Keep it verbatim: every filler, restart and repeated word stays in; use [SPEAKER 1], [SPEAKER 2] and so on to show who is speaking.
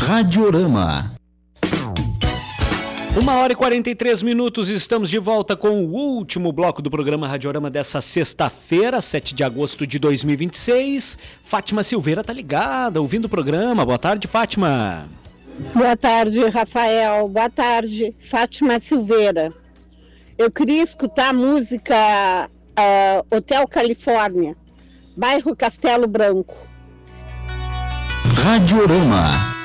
[SPEAKER 1] Radiorama.
[SPEAKER 2] Uma hora e quarenta e três minutos, estamos de volta com o último bloco do programa Radiorama dessa sexta-feira, sete de agosto de dois mil e vinte e seis. Fátima Silveira tá ligada, ouvindo o programa. Boa tarde, Fátima.
[SPEAKER 3] Boa tarde, Rafael. Boa tarde, Fátima Silveira. Eu queria escutar a música uh, Hotel Califórnia, bairro Castelo Branco.
[SPEAKER 1] Radiorama.